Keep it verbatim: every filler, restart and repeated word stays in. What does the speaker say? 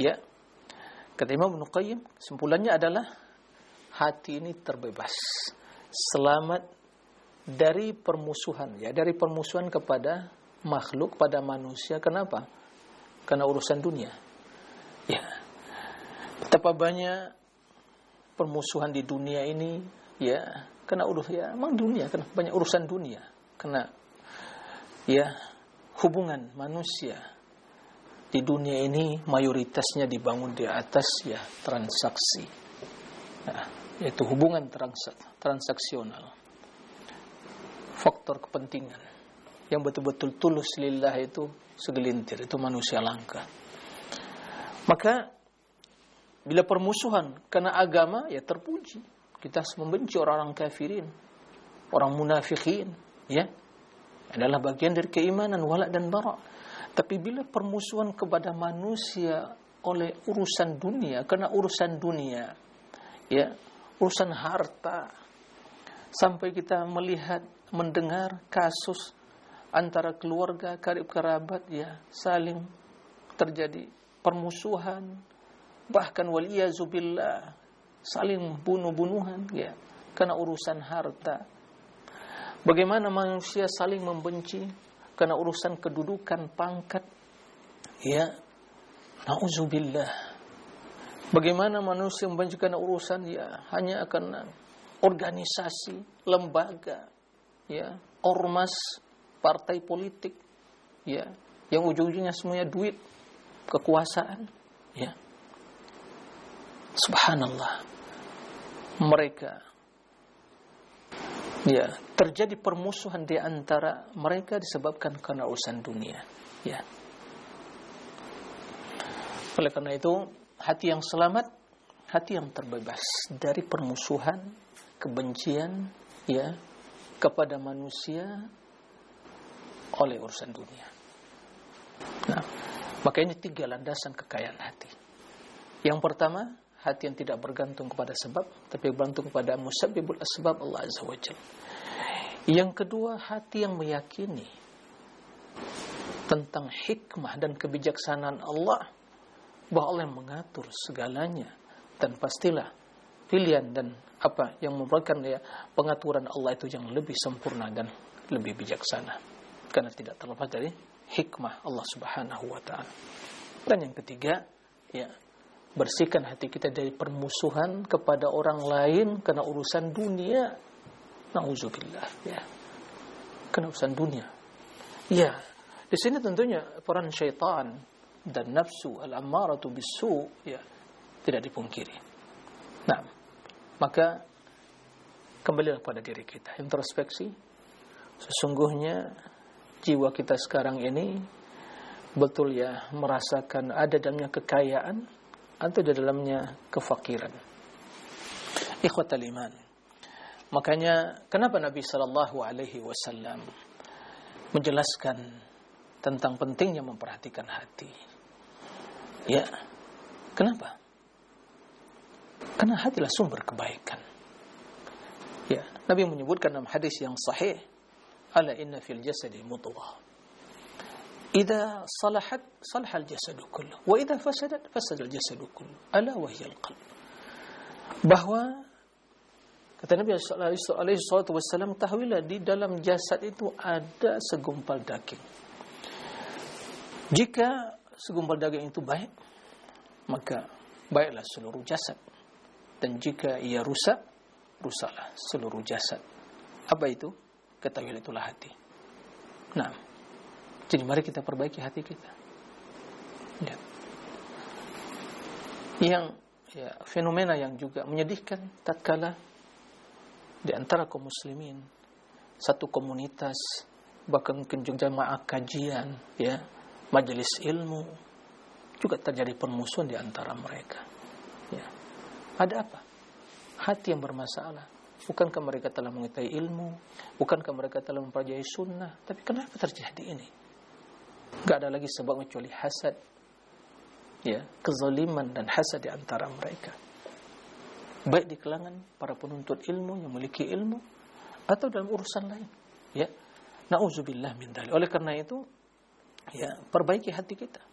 Ya. Kata Imam Ibnu Qayyim, kesimpulannya adalah hati ini terbebas, selamat dari permusuhan, ya, dari permusuhan kepada makhluk, pada manusia. Kenapa? Karena urusan dunia. Ya. Betapa banyak permusuhan di dunia ini, ya, karena uruh ya, emang dunia, karena banyak urusan dunia. Karena ya, hubungan manusia di dunia ini mayoritasnya dibangun di atas ya transaksi, nah, yaitu hubungan transak, transaksional, faktor kepentingan. Yang betul-betul tulus lillah itu segelintir, itu manusia langka. Maka bila permusuhan karena agama, ya terpuji, kita membenci orang-orang kafirin, orang munafikin, ya, adalah bagian dari keimanan, wala dan bara. Tapi bila permusuhan kepada manusia oleh urusan dunia, karena urusan dunia, ya, urusan harta, sampai kita melihat, mendengar kasus antara keluarga, karib kerabat, ya, saling terjadi permusuhan, bahkan waliyazubillah, saling bunuh-bunuhan, ya, karena urusan harta. Bagaimana manusia saling membenci karena urusan kedudukan, pangkat, ya, na'udzubillah. Bagaimana manusia membenci karena urusan, ya, hanya karena organisasi, lembaga, ya, ormas, partai politik, ya, yang ujung-ujungnya semuanya duit, kekuasaan, ya. Subhanallah. Mereka, ya, terjadi permusuhan di antara mereka disebabkan karena urusan dunia, ya. Oleh karena itu, hati yang selamat, hati yang terbebas dari permusuhan, kebencian, ya, kepada manusia oleh urusan dunia. Nah, maka ini tiga landasan kekayaan hati. Yang pertama, hati yang tidak bergantung kepada sebab, tapi bergantung kepada musabbibul asbab, Allah Azza wa Jalla. Yang kedua, hati yang meyakini tentang hikmah dan kebijaksanaan Allah, bahwa Allah yang mengatur segalanya, dan pastilah pilihan dan apa yang merupakan ya pengaturan Allah itu yang lebih sempurna dan lebih bijaksana, karena tidak terlepas dari hikmah Allah Subhanahu wa taala. Dan yang ketiga, ya, bersihkan hati kita dari permusuhan kepada orang lain karena urusan dunia. Nauzubillah, ya. Karena urusan dunia. Ya, di sini tentunya peran syaitan dan nafsu al-ammaratu bisu, ya, tidak dipungkiri. Nah, maka kembalilah pada diri kita, introspeksi. Sesungguhnya jiwa kita sekarang ini betul ya merasakan ada dalamnya kekayaan atau di dalamnya kefakiran. Ikhwatal iman. Makanya kenapa Nabi sallallahu alaihi wasallam menjelaskan tentang pentingnya memperhatikan hati. Ya. Kenapa? Karena hatilah sumber kebaikan. Ya, Nabi menyebutkan dalam hadis yang sahih, ala inna fil jasadi mudghah. Idza salahat salaha al-jasadu kullu wa idza fasadat fasada al-jasadu kullu ala wa hiya al-qalb. Bahwa kata Nabi alaihi salatu wasallam, tahuilah di dalam jasad itu ada segumpal daging. Jika segumpal daging itu baik, maka baiklah seluruh jasad. Dan jika ia rusak, rusaklah seluruh jasad. Apa itu? Ketahuilah itulah hati. Nah, jadi mari kita perbaiki hati kita. Ya. Yang ya, fenomena yang juga menyedihkan tatkala di antara kaum muslimin, satu komunitas, bahkan mungkin jamaah kajian, ya, majelis ilmu, juga terjadi permusuhan di antara mereka. Ya. Ada apa? Hati yang bermasalah. Bukankah mereka telah mengetahui ilmu? Bukankah mereka telah mempelajari sunnah? Tapi kenapa terjadi ini? Gak ada lagi sebab kecuali hasad, ya, kezaliman dan hasad di antara mereka. Baik di kalangan para penuntut ilmu yang memiliki ilmu atau dalam urusan lain, ya. Nauzubillah min dzalik. Oleh karena itu, ya, perbaiki hati kita.